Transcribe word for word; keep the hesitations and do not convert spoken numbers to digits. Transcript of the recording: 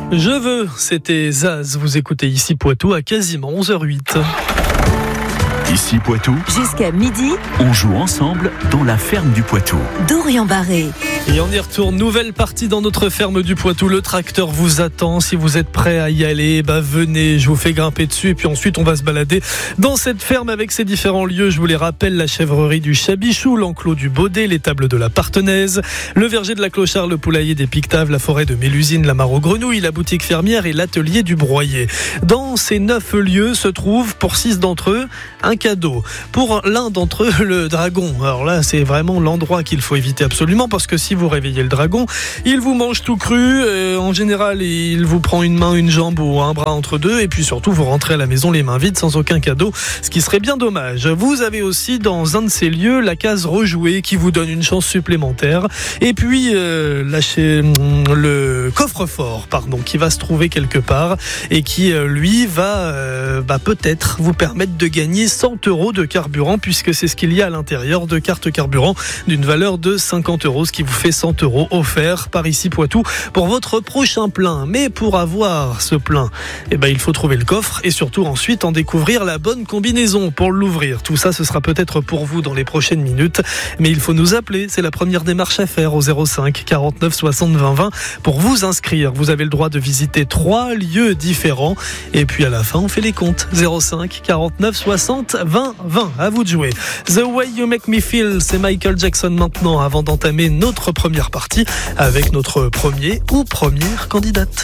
Je veux, c'était Zaz. Vous écoutez Ici Poitou à quasiment onze heures huit. Ici Poitou, jusqu'à midi, on joue ensemble dans la ferme du Poitou. Dorian Barré. Et on y retourne, nouvelle partie dans notre ferme du Poitou. Le tracteur vous attend. Si vous êtes prêts à y aller, bah venez, je vous fais grimper dessus. Et puis ensuite, on va se balader dans cette ferme avec ses différents lieux. Je vous les rappelle, la chèvrerie du Chabichou, l'enclos du Baudet, l'étable de la Partenaise, le verger de la Clochard, le poulailler des Pictaves, la forêt de Mélusine, la mare aux grenouilles, la boutique fermière et l'atelier du broyer. Dans ces neuf lieux se trouve, pour six d'entre eux, un cadeau. Pour l'un d'entre eux, le dragon. Alors là, c'est vraiment l'endroit qu'il faut éviter absolument, parce que si vous réveillez le dragon, il vous mange tout cru. Euh, en général, il vous prend une main, une jambe ou un bras entre deux, et puis surtout, vous rentrez à la maison les mains vides sans aucun cadeau, ce qui serait bien dommage. Vous avez aussi dans un de ces lieux la case rejouée qui vous donne une chance supplémentaire, et puis euh, lâchez le coffre-fort, pardon, qui va se trouver quelque part et qui euh, lui va euh, bah, peut-être vous permettre de gagner cent euros de carburant, puisque c'est ce qu'il y a à l'intérieur de cartes carburant d'une valeur de cinquante euros, ce qui vous fait cent euros offerts par Ici Poitou pour votre prochain plein. Mais pour avoir ce plein, eh ben, il faut trouver le coffre et surtout ensuite en découvrir la bonne combinaison pour l'ouvrir. Tout ça, ce sera peut-être pour vous dans les prochaines minutes, mais il faut nous appeler. C'est la première démarche à faire au zéro cinq quarante-neuf soixante vingt vingt pour vous inscrire. Vous avez le droit de visiter trois lieux différents et puis à la fin, on fait les comptes. zéro cinq quarante-neuf soixante vingt vingt. À vous de jouer. The Way You Make Me Feel, c'est Michael Jackson maintenant, avant d'entamer notre première partie avec notre premier ou première candidate.